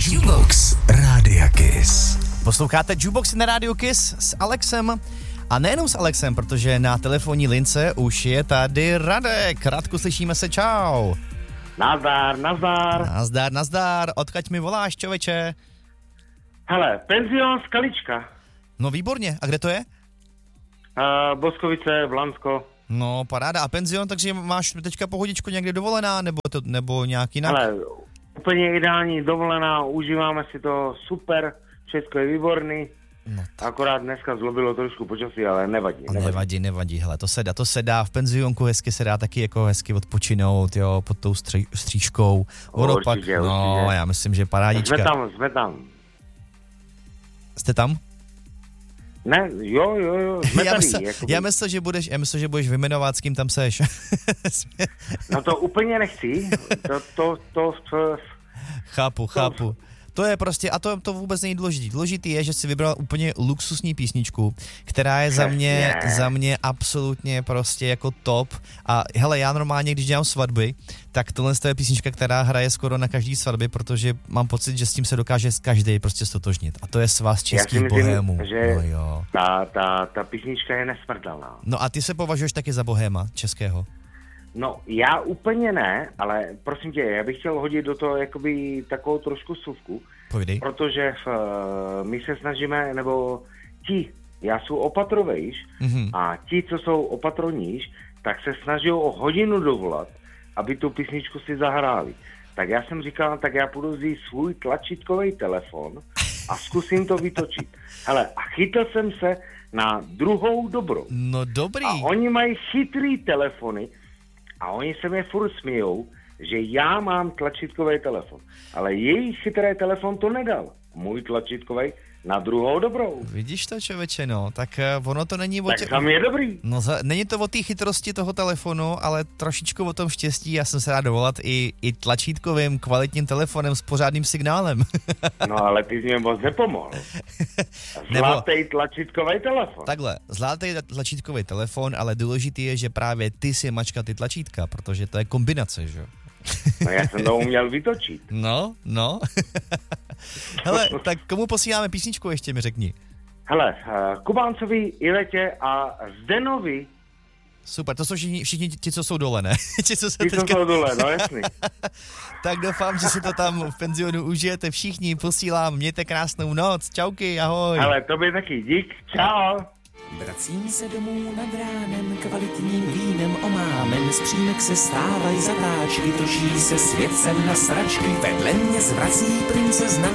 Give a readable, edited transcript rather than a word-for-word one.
Jukebox Rádia Kiss. Posloucháte Jukebox na Rádiu Kiss s Alexem. A nejenom s Alexem, protože na telefonní lince už je tady Radek. Radku, slyšíme se, čau. Nazdar, nazdar. Nazdar, nazdar. Odkud mi voláš, čověče? Hele, penzion Skalička. No výborně. A kde to je? Boskovice, Vlansko. No, paráda. A penzion, takže máš teďka pohodičku někde dovolená, nebo nějak jinak? Hele, úplně ideální dovolená, užíváme si to super, všechno je výborný. No akorát dneska zlobilo trošku počasí, ale nevadí. Nevadí, hele, to se dá v penzionku, hezky se dá taky jako hezky odpočinout, jo, pod tou střížkou. Určitě. Já myslím, že parádička. Jsme tam. Jste tam? Ne, jo, jsme tady. Já myslel, že budeš vyjmenovat, s kým tam seš. No to úplně nechci, Chápu. To je prostě, a to vůbec není důležitý. Důležitý je, že jsi vybral úplně luxusní písničku, která je za mě absolutně prostě jako top. A hele, já normálně, když dělám svatby, tak tohle je písnička, která hraje skoro na každý svatbě, protože mám pocit, že s tím se dokáže každý prostě stotožnit. A to je svaz českých bohémů. Že no jo. Ta písnička je nesmrtelná. No a ty se považuješ taky za bohéma českého? No, já úplně ne, ale prosím tě, já bych chtěl hodit do toho jakoby takovou trošku suvku. Povídej. Protože my se snažíme, nebo já jsem opatrovejš, a ti, co jsou opatrovníš, tak se snaží o hodinu dovolat, aby tu písničku si zahráli. Tak já jsem říkal, tak já půjdu vzít svůj tlačítkový telefon a zkusím to vytočit. Hele, a chytil jsem se na druhou dobrou. No dobrý. A oni mají chytrý telefony, a oni se mě furt smějou, že já mám tlačítkový telefon. Ale jejich chytrý telefon to nedal. Můj tlačítkový na druhou dobrou. Vidíš to, člověče, no. Tak ono to není tak tam je dobrý. No, není to o té chytrosti toho telefonu, ale trošičku o tom štěstí. Já jsem se rád dovolat i tlačítkovým kvalitním telefonem s pořádným signálem. No, ale ty jsi mě moc nepomohl. Zlatý tlačítkový telefon. Takhle, zlatý tlačítkový telefon, ale důležitý je, že právě ty si mačka ty tlačítka, protože to je kombinace, že jo? No, já jsem to uměl vytočit. No. Hele, tak komu posíláme písničku, ještě mi řekni. Hele, Kubáncovi, Ivetě a Zdenovi. Super, to jsou všichni ti, co jsou dole, ne? Ti, co jsou dole, no jasný. Tak doufám, že si to tam v penzionu užijete všichni, posílám, mějte krásnou noc, čauky, ahoj. Hele, tobě taky, dík, čau. Vracím se domů nad ránem, kvalitním vínem omámen, z přímek se stávají zatáčky, točí se svět sem na sračky, vedle mě zvrací princezna